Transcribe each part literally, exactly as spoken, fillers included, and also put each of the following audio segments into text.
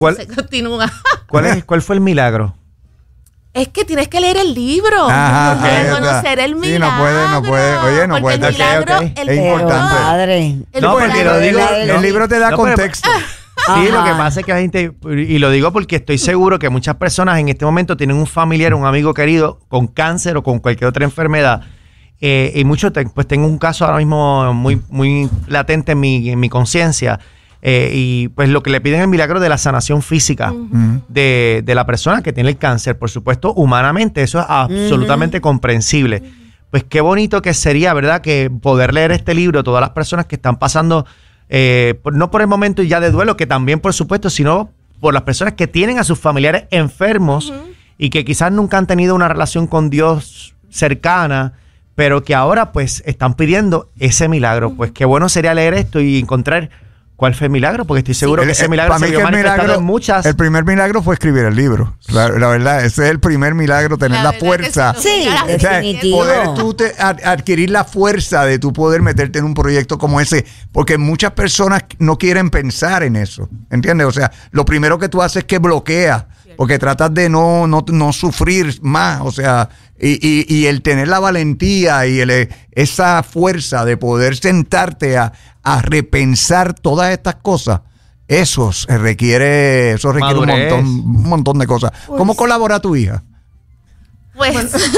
¿Cuál, se continúa. ¿cuál, es, ¿Cuál fue el milagro? Es que tienes que leer el libro Ajá, para okay, conocer el milagro. Sí, no puede, no puede. Oye, no porque puede. el milagro, Okay, okay. el Es milagro- importante. Madre. el No, porque milagro- lo digo- el, no, el libro te da no, pero- contexto. Sí, Ajá. lo que pasa es que la gente, y lo digo porque estoy seguro que muchas personas en este momento tienen un familiar, un amigo querido con cáncer o con cualquier otra enfermedad. Eh, y muchos, te- pues tengo un caso ahora mismo muy, muy latente en mi, en mi conciencia. Eh, y pues lo que le piden es el milagro de la sanación física Ujú. de, de la persona que tiene el cáncer. Por supuesto, humanamente, eso es absolutamente comprensible. Pues qué bonito que sería, ¿verdad? Que poder leer este libro, todas las personas que están pasando, eh, por- no por el momento ya de duelo, que también, por supuesto, sino por las personas que tienen a sus familiares enfermos y que quizás nunca han tenido una relación con Dios cercana, pero que ahora pues están pidiendo ese milagro. Pues qué bueno sería leer esto y encontrar cuál fue el milagro, porque estoy seguro El- que ese el- milagro para se mí vio que el manifestado milagro- en muchas. El primer milagro fue escribir el libro. La, la verdad, ese es el primer milagro, tener La la, verdad que fuerza. sí, Sí, Ya, O sea, definitivo. poder tú te- ad- adquirir la fuerza de tú poder meterte en un proyecto como ese, porque muchas personas no quieren pensar en eso, ¿entiendes? O sea, lo primero que tú haces es que bloqueas, porque tratas de no, no, no sufrir más, o sea, y, y, y el tener la valentía y el, esa fuerza de poder sentarte a, a repensar todas estas cosas. Eso se requiere, eso requiere un Madurez. montón, un montón de cosas. ¿Cómo colabora tu hija? Pues,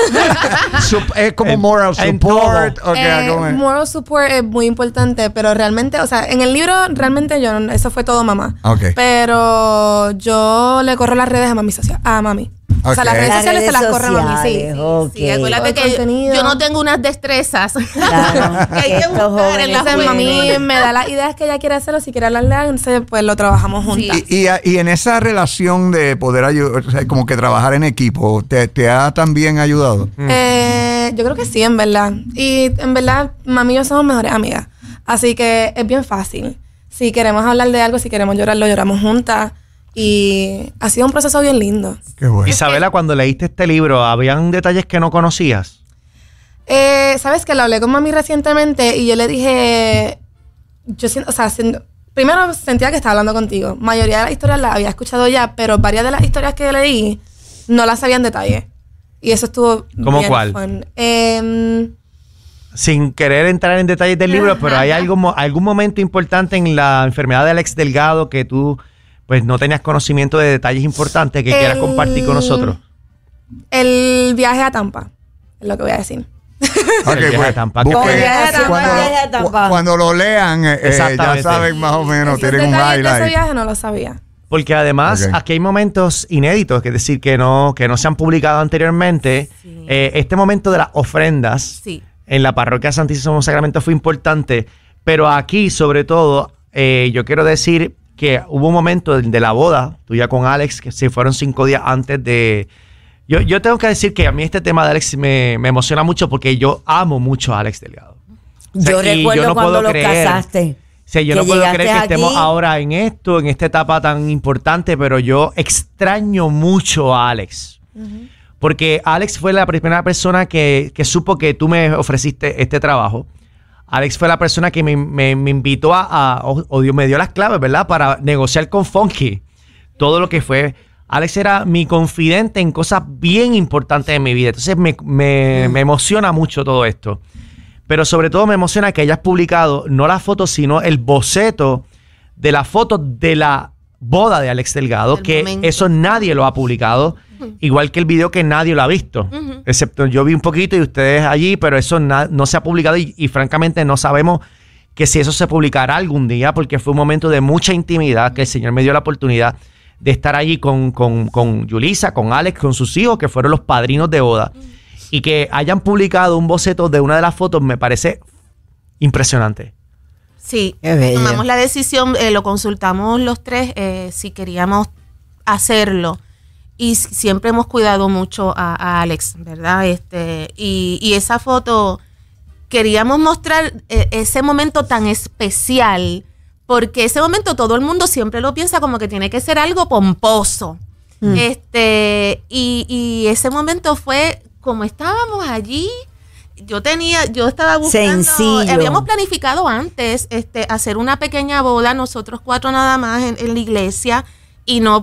Sup- es como En- moral en support. todo. ok, Eh, ¿cómo es? moral support es muy importante, pero realmente, o sea, en el libro realmente yo, no- eso fue todo mamá. Ok. Pero yo le corro las redes a mami socia- a mami. O sea, Ok. las redes Las sociales se redes las corre mami, sí. sociales, ok. sí, acuérdate Todo el que contenido. yo no tengo unas destrezas Claro, que hay que que estos buscar en las Entonces, mami redes. me da las ideas que ella quiere hacer o si quiere hablarle, entonces pues lo trabajamos juntas. Y, y, y en esa relación de poder ayudar, o sea, como que trabajar en equipo, ¿te, te ha también ayudado? Eh, yo creo que sí, en verdad. Y en verdad, mami y yo somos mejores amigas. Así que es bien fácil. Si queremos hablar de algo, si queremos llorar, lo lloramos juntas. Y ha sido un proceso bien lindo. Qué bueno. Isabela, cuando leíste este libro, ¿habían detalles que no conocías? Eh, Sabes que lo hablé con mami recientemente y yo le dije, yo siento, o sea, siento- primero sentía que estaba hablando contigo. Mayoría de las historias las había escuchado ya, pero varias de las historias que leí no las sabía en detalle. Y eso estuvo ¿Cómo bien cuál? fun. Em, Sin querer entrar en detalles del libro, pero ¿hay algún, mo- algún momento importante en la enfermedad de Alex Delgado que tú pues no tenías conocimiento de detalles importantes que quieras El- compartir con nosotros? el viaje a Tampa, es lo que voy a decir. Ok, El viaje pues, a Tampa. busquen- Con el viaje a Tampa, cuando, el viaje a Tampa. cu- cuando lo lean, eh, eh, ya Exactamente. saben más o menos, Esos tienen un detalles de ese highlight. viaje no lo sabía. Porque además Ok. aquí hay momentos inéditos, es decir, que no, que no se han publicado anteriormente. Sí. Eh, este momento de las ofrendas Sí. en la parroquia Santísimo Sacramento fue importante, pero aquí sobre todo eh, yo quiero decir que hubo un momento de, de la boda tuya con Alex, que se fueron cinco días antes de... Yo, yo tengo que decir que a mí este tema de Alex me, me emociona mucho porque yo amo mucho a Alex Delgado. O sea, Yo y recuerdo yo no cuando puedo los creer- casaste. O sea, yo que no puedo llegaste creer que estemos aquí. ahora en esto, en esta etapa tan importante, pero yo extraño mucho a Alex. Porque Alex fue la primera persona que, que supo que tú me ofreciste este trabajo. Alex fue la persona que me, me- me invitó a, a- o, o Dios me dio las claves, ¿verdad? Para negociar con Funky. Todo lo que fue. Alex era mi confidente en cosas bien importantes en mi vida. Entonces me, me- me emociona mucho todo esto. Pero sobre todo me emociona que hayas publicado no la foto, sino el boceto de la foto de la boda de Alex Delgado, Del que momento. eso nadie lo ha publicado, igual que el video que nadie lo ha visto, excepto yo vi un poquito y ustedes allí, pero eso na- no se ha publicado y, y francamente no sabemos que si eso se publicará algún día, porque fue un momento de mucha intimidad que el Señor me dio la oportunidad de estar allí con, con, con Yulisa, con Alex, con sus hijos, que fueron los padrinos de boda. Y que hayan publicado un boceto de una de las fotos me parece impresionante. Sí, Qué bello. tomamos la decisión, eh, lo consultamos los tres eh, si queríamos hacerlo y s- siempre hemos cuidado mucho a, a Alex, ¿verdad? Este y, y esa foto queríamos mostrar eh, ese momento tan especial porque ese momento todo el mundo siempre lo piensa como que tiene que ser algo pomposo. Mm. Este y, y ese momento fue como estábamos allí. Yo tenía, yo estaba buscando, Sencillo. habíamos planificado antes este, hacer una pequeña boda, nosotros cuatro nada más en, en la iglesia, y no